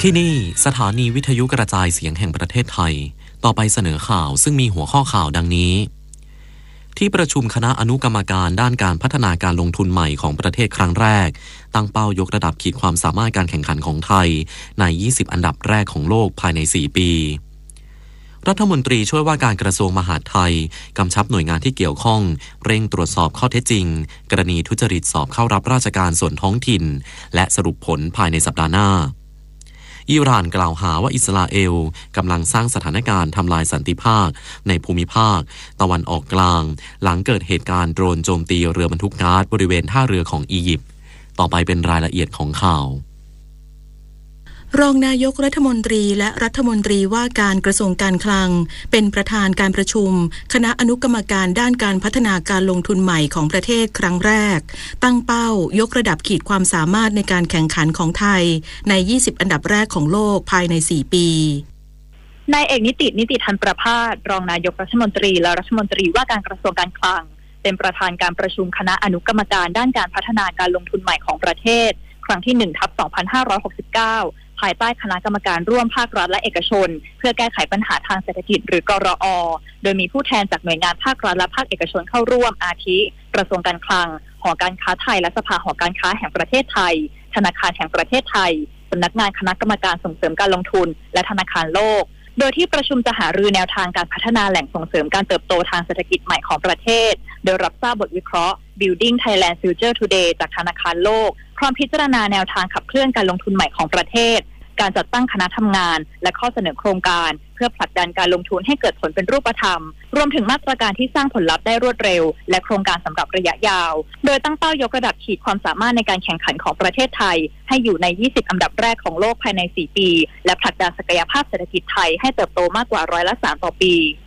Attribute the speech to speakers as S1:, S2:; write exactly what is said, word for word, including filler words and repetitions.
S1: ที่นี่สถานีวิทยุกระจายเสียงแห่งประเทศไทยต่อไปเสนอข่าวซึ่งมีหัวข้อข่าวดังนี้ที่ประชุมคณะอนุกรรมการด้านการพัฒนาการลงทุนใหม่ของประเทศครั้งแรกตั้งเป้ายกระดับขีดความสามารถการแข่งขันของไทยในยี่สิบอันดับแรกของโลกภายในสี่ปีรัฐมนตรีช่วยว่าการกระทรวงมหาดไทยกำชับหน่วยงานที่เกี่ยวข้องเร่งตรวจสอบข้อเท็จจริงกรณีทุจริตสอบเข้ารับราชการส่วนท้องถิ่นและสรุปผลภายในสัปดาห์หน้าอิหร่านกล่าวหาว่าอิสราเอลกำลังสร้างสถานการณ์ทำลายสันติภาพในภูมิภาคตะวันออกกลางหลังเกิดเหตุการณ์โดรนโจมตีเรือบรรทุกก๊าซบริเวณท่าเรือของอียิปต์ต่อไปเป็นรายละเอียดของข่าว
S2: รองนายกรัฐมนตรีและรัฐมนตรีว่าการกระทรวงการคลังเป็นประธานการประชุมคณะอนุกรรมการด้านการพัฒนาการลงทุนใหม่ของประเทศครั้งแรกตั้งเป้ายกระดับขีดความสามารถในการแข่งขันของไทยในยี่สิบอันดับแรกของโลกภายในสี่ปี
S3: นายเอกนิตินิติธันประภาสรองนายกรัฐมนตรีและรัฐมนตรีว่าการกระทรวงการคลังเป็นประธานการประชุมคณะอนุกรรมการด้านการพัฒนาการลงทุนใหม่ของประเทศครั้งที่หนึ่งทับสองพันห้าร้อยหกสิบเก้าภายใต้คณะกรรมการร่วมภาครัฐและเอกชนเพื่อแก้ไขปัญหาทางเศรษฐกิจหรือกรอ.โดยมีผู้แทนจากหน่วยงานภาครัฐและภาคเอกชนเข้าร่วมอาทิกระทรวงการคลังหอการค้าไทยและสภาหอการค้าแห่งประเทศไทยธนาคารแห่งประเทศไทยสำนักงานคณะกรรมการส่งเสริมการลงทุนและธนาคารโลกโดยที่ประชุมจะหารือแนวทางการพัฒนาแหล่งส่งเสริมการเติบโตทางเศรษฐกิจใหม่ของประเทศโดยรับทราบบทวิเคราะห์ Building Thailand Future Today จากธนาคารโลกพร้อมพิจารณาแนวทางขับเคลื่อนการลงทุนใหม่ของประเทศการจัดตั้งคณะทำงานและข้อเสนอโครงการเพื่อผลักดันการลงทุนให้เกิดผลเป็นรูปธรรมรวมถึงมาตรการที่สร้างผลลัพธ์ได้รวดเร็วและโครงการสำหรับระยะยาวโดยตั้งเป้ายกระดับขีดความสามารถในการแข่งขันของประเทศไทยให้อยู่ในยี่สิบอันดับแรกของโลกภายในสี่ปีและผลักดันศักยภาพเศรษฐกิจไทยให้เติบโตมากกว่าร้อยละสามต่อปี